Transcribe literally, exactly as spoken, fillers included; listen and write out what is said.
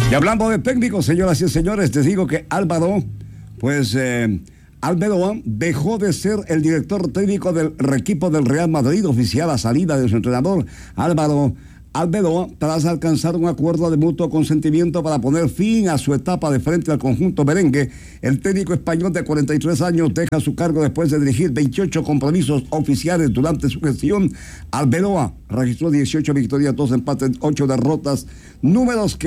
Y hablando de técnicos, señoras y señores, les digo que Álvaro, pues eh, Arbeloa dejó de ser el director técnico del equipo del Real Madrid, oficial la salida de su entrenador, Álvaro Arbeloa, tras alcanzar un acuerdo de mutuo consentimiento para poner fin a su etapa de frente al conjunto merengue. El técnico español de cuarenta y tres años deja su cargo después de dirigir veintiocho compromisos oficiales durante su gestión. Arbeloa registró dieciocho victorias, dos empates, ocho derrotas, números que